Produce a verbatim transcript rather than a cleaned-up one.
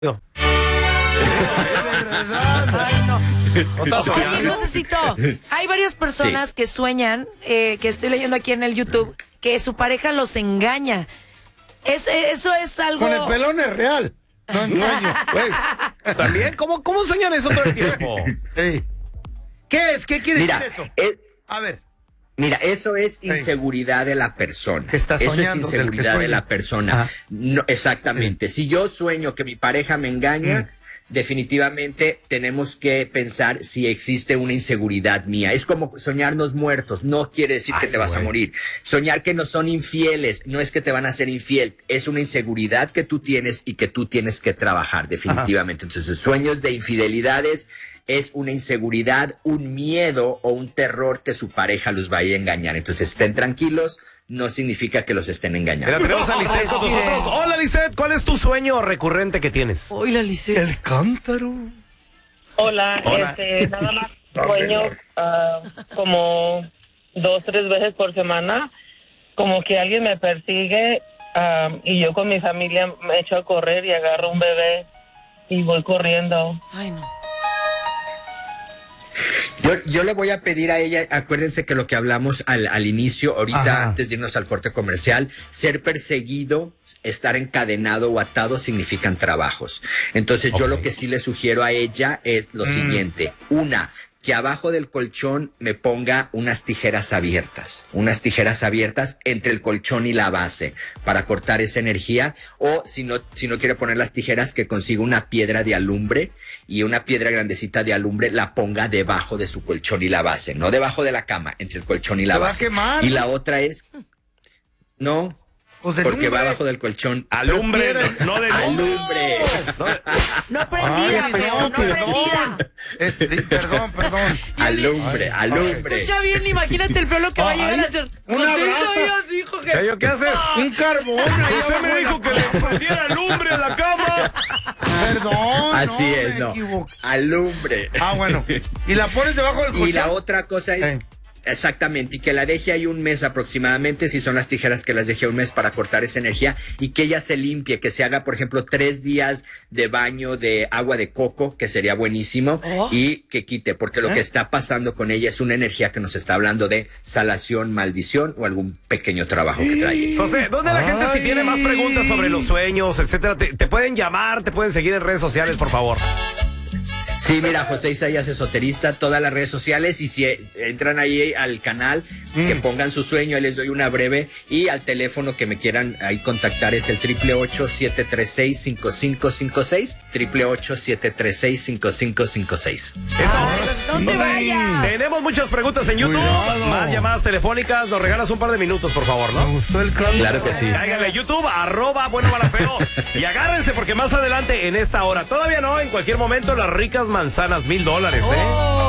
Ay, no. No estás Oye, soñando. Josecito, hay varias personas Sí. que sueñan, eh, que estoy leyendo aquí en el YouTube, que su pareja los engaña. Es, eso es algo... Con el pelón es real. No en sueño. Pues, también, ¿cómo, ¿cómo sueñan eso todo el tiempo? Sí. ¿Qué es? ¿Qué quiere Mira, decir eso? es- A ver. Mira, eso es inseguridad de la persona. Que está eso es soñando, del que inseguridad de sueña. la persona. Ajá. No, exactamente. Si yo sueño que mi pareja me engaña, Mm. definitivamente tenemos que pensar si existe una inseguridad mía. Es como soñarnos muertos. No quiere decir que Ay, te vas a güey. morir. Soñar que no son infieles, no es que te van a ser infiel. Es una inseguridad que tú tienes y que tú tienes que trabajar, definitivamente. Entonces, sueños de infidelidades es una inseguridad, un miedo o un terror que su pareja los vaya a engañar. Entonces, estén tranquilos, no signifiá que los estén engañando. Mira, tenemos a Lisette con nosotros. Hola, Lisette, ¿cuál es tu sueño recurrente que tienes? Uy, la Lisette. El cántaro. Hola, Hola. este, nada más sueño ah, como dos, tres veces por semana, como que alguien me persigue ah, y yo con mi familia me echo a correr y agarro un bebé y voy corriendo. Ay, no. Yo, yo le voy a pedir a ella, acuérdense que lo que hablamos al, al inicio, ahorita Ajá. antes de irnos al corte comercial, ser perseguido, estar encadenado o atado significan trabajos. Entonces yo Ok. lo que sí le sugiero a ella es lo Mm. siguiente. Una, que abajo del colchón me ponga unas tijeras abiertas, unas tijeras abiertas entre el colchón y la base para cortar esa energía, o si no, si no quiere poner las tijeras, que consiga una piedra de alumbre y una piedra grandecita de alumbre la ponga debajo de su colchón y la base, no debajo de la cama, entre el colchón y la ¿Se va a base. quemar? Y la otra es, no, Pues de porque va lumbre. abajo del colchón. Alumbre, Pero no de Alumbre. No prendida, Ay, feo, no perdón. prendida. Es- perdón, perdón. Alumbre, Ay, alumbre. Escucha bien, imagínate el feo lo que va a llegar a Ay, hacer. una José brasa. Isaías dijo que... Cayo, ¿qué haces? Un carbón. ahí José abajo me de dijo la que le cama. prendiera lumbre a la cama. Perdón. Así no, es, me no. equivoqué. Alumbre. Ah, bueno. ¿Y la pones debajo del colchón? Y la otra cosa es, Eh. exactamente, y que la deje ahí un mes aproximadamente, si son las tijeras, que las deje un mes para cortar esa energía, y que ella se limpie, que se haga, por ejemplo, tres días de baño de agua de coco, que sería buenísimo, Oh. y que quite, porque lo ¿Eh? que está pasando con ella es una energía que nos está hablando de salación, maldición o algún pequeño trabajo que trae. José, ¿dónde la gente, si Ay. tiene más preguntas sobre los sueños, etcétera, te, te pueden llamar, te pueden seguir en redes sociales, por favor? Sí, mira, José Isaías Esoterista, todas las redes sociales, y si eh, entran ahí al canal, que pongan su sueño, ahí les doy una breve, y al teléfono que me quieran ahí contactar es el triple ocho, siete tres seis, cinco cinco cinco seis, triple ocho, siete tres seis, cinco cinco cinco seis. Eso. no te José, vayas. tenemos muchas preguntas en YouTube, Cuidado. más llamadas telefónicas, nos regalas un par de minutos, por favor, Me ¿no? gustó el cántaro. Claro que sí. Cáiganle a YouTube, arroba bueno mala feo, y agárrense porque más adelante en esta hora, todavía no, en cualquier momento, las ricas manzanas, mil dólares, ¿eh? Oh.